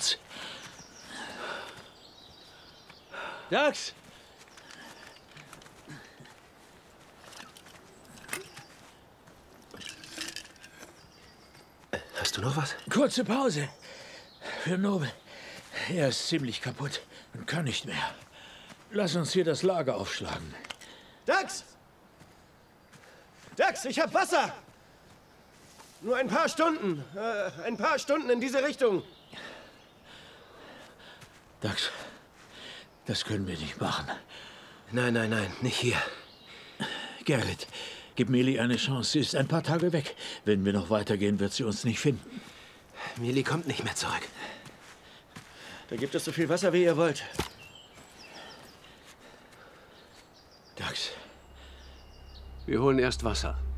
kurz. Dax! Hast du noch was? Kurze Pause. Für Nobel. Er ist ziemlich kaputt und kann nicht mehr. Lass uns hier das Lager aufschlagen. Dax! Dax, ich hab Wasser! Nur ein paar Stunden. Ein paar Stunden in diese Richtung. Dax, das können wir nicht machen. Nein, nein, nein, nicht hier. Gerrit, gib Meli eine Chance. Sie ist ein paar Tage weg. Wenn wir noch weitergehen, wird sie uns nicht finden. Meli kommt nicht mehr zurück. Da gibt es so viel Wasser, wie ihr wollt. Dax. Wir holen erst Wasser.